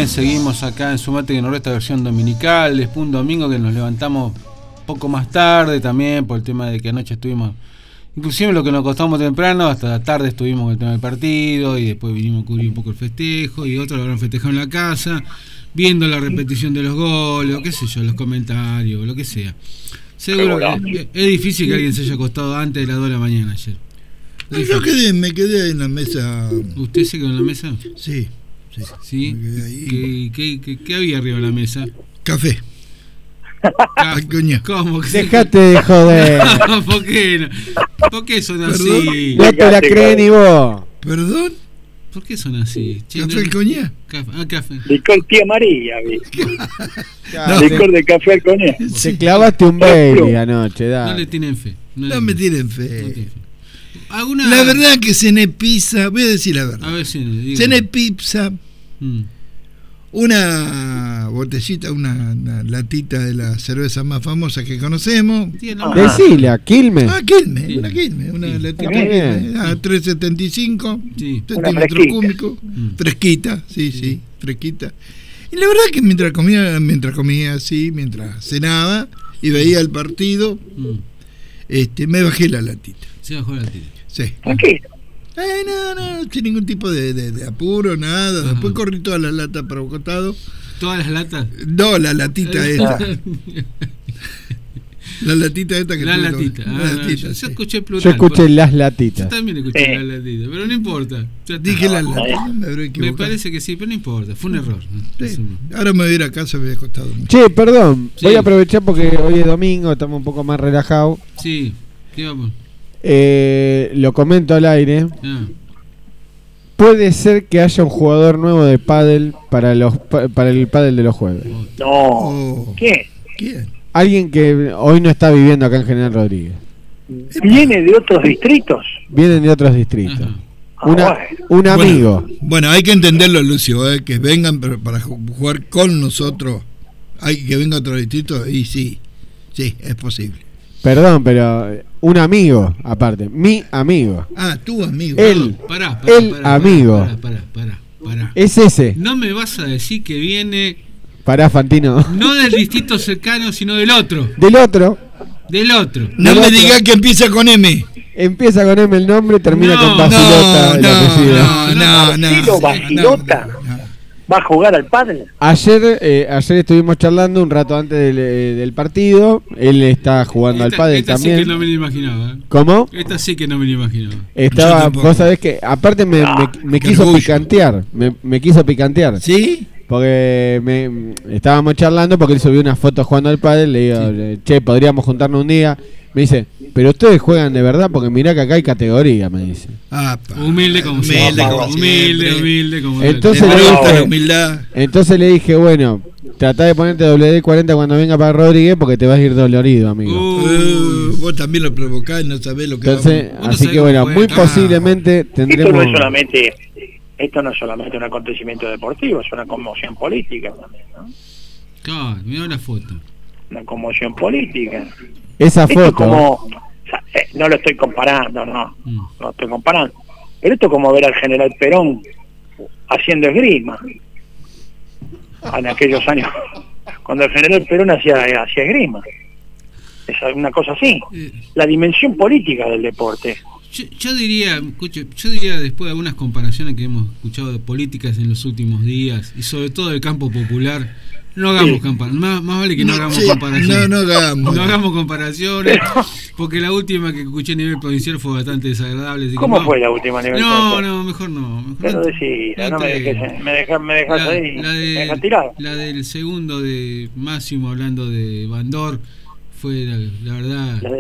bien, seguimos acá en Sumate que nos resta versión dominical. Después un domingo que nos levantamos poco más tarde también por el tema de que anoche estuvimos, inclusive lo que nos acostamos temprano, hasta la tarde estuvimos con el tema del partido y después vinimos a cubrir un poco el festejo y otros lo habrán festejado en la casa, viendo la repetición de los goles, o qué sé yo, los comentarios, lo que sea. Seguro que es difícil que alguien se haya acostado antes de las 2 de la mañana ayer. Yo me quedé en la mesa. ¿Usted se quedó en la mesa? Sí. ¿Sí? ¿Qué había arriba de la mesa? Café. ¿Cómo que dejate de joder? ¿Por qué no? ¿Por qué son así? No te la crees ni vos. ¿Perdón? ¿Por qué son así? ¿Café al coñac? Café. Licor tía María, No, licor de café al coñac. Te clavaste un Bailey anoche, dale. No le tienen fe. No me tienen fe. No tienen fe. ¿Alguna... La verdad que cené pizza, voy a decir la verdad. A ver si cené pizza, una botellita, una latita de la cerveza más famosa que conocemos. Decila, Quilmes. Quilmes, Sí. una latita Bien. Quilmes, 375, Sí. centímetros cúbicos, fresquita, sí, fresquita. Y la verdad que mientras comía así, mientras cenaba y veía el partido, me bajé la latita. Se bajó la tira. Sí. Tranquilo. No, sin ningún tipo de apuro, nada. Ajá. Después corrí todas las latas para un costado. ¿Todas las latas? No, la latita esta. La latita esta que La tuve. latita. La latita, Yo sí. escuché plural. Yo escuché las Yo latitas. también escuché la latita, pero no importa. Ya está. Dije la latita, me habré Me equivocado. parece que sí, pero no importa. Fue un error. Sí. Ahora me voy a ir a casa, me había costado mucho. Che, perdón, Sí. voy a aprovechar porque hoy es domingo, estamos un poco más relajados. Sí. ¿Qué vamos? Lo comento al aire. Ah. Puede ser que haya un jugador nuevo de pádel para el pádel de los jueves. No. Oh. ¿Quién? Alguien que hoy no está viviendo acá en General Rodríguez. ¿Viene de otros distritos? Vienen de otros distritos. Ajá. Bueno. Un amigo. Bueno, hay que entenderlo, Lucio, que vengan para jugar con nosotros. Hay que venga a otro distrito y sí, es posible. Perdón, pero un amigo, aparte. Mi amigo. Tu amigo. Él. Pará, amigo. Pará. Es ese. No me vas a decir que viene Pará, Fantino. no del distrito cercano, sino del otro. Del otro. No me digas que empieza con M. Empieza con M el nombre, termina No, con Bacilota el apellido. Marcelo Bacilota va a jugar al pádel. Ayer estuvimos charlando un rato antes del partido. Él está jugando al pádel esta también. Sí que no me lo imaginaba. ¿Cómo? Esta sí que no me lo imaginaba. Estaba, vos sabés que aparte me quiso orgullo. picantear. Me quiso picantear. ¿Sí? Porque estábamos charlando porque él subió una foto jugando al pádel. Le digo, che, podríamos juntarnos un día. Me dice, pero ustedes juegan de verdad porque mirá que acá hay categoría, me dice. Humilde como siempre. Humilde como Entonces Me le gusta dije, la humildad. Entonces le dije, bueno, tratá de ponerte WD-40 cuando venga para Rodríguez porque te vas a ir dolorido, amigo. Vos también lo provocás y no sabés lo que Entonces, vamos. así que bueno, muy posiblemente tendremos... Esto no es solamente un acontecimiento deportivo, es una conmoción política también, ¿no? Claro, mirá la foto. Una conmoción política. Esa Esto es foto... como, o sea, no lo estoy comparando, no estoy comparando. Pero esto es como ver al general Perón haciendo esgrima en aquellos años, cuando el general Perón hacía esgrima. Es una cosa así. La dimensión política del deporte. Yo diría después de algunas comparaciones que hemos escuchado de políticas en los últimos días y sobre todo del campo popular, no hagamos campañas, más vale que no hagamos comparaciones. No hagamos comparaciones, porque la última que escuché a nivel provincial fue bastante desagradable. Así ¿Cómo que, fue la última a nivel provincial? Mejor no. Pero decir, no me dejas ahí, me dejas tirado. La del segundo de Máximo hablando de Bandor fue la verdad...